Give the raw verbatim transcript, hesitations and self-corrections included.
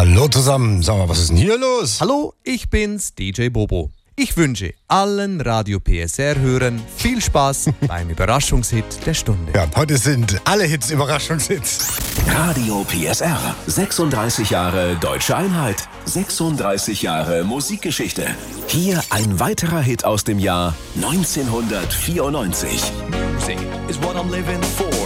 Hallo zusammen, sag mal, was ist denn hier los? Hallo, ich bin's, D J Bobo. Ich wünsche allen Radio P S R-Hörern viel Spaß beim Überraschungshit der Stunde. Ja, heute sind alle Hits Überraschungshits. Radio P S R, sechsunddreißig Jahre deutsche Einheit, sechsunddreißig Jahre Musikgeschichte. Hier ein weiterer Hit aus dem Jahr neunzehnhundertvierundneunzig. Music is what I'm living for.